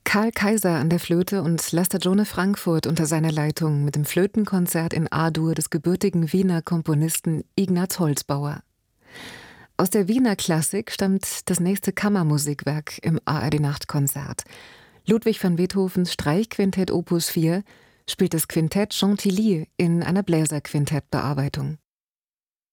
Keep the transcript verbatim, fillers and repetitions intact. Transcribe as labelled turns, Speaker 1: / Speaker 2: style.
Speaker 1: Karl Kaiser an der Flöte und Laster Jone Frankfurt unter seiner Leitung mit dem Flötenkonzert in A-Dur des gebürtigen Wiener Komponisten Ignaz Holzbauer. Aus der Wiener Klassik stammt das nächste Kammermusikwerk im A R D-Nachtkonzert. Ludwig van Beethovens Streichquintett Opus vier spielt das Quintett Chantilly in einer Bläserquintettbearbeitung.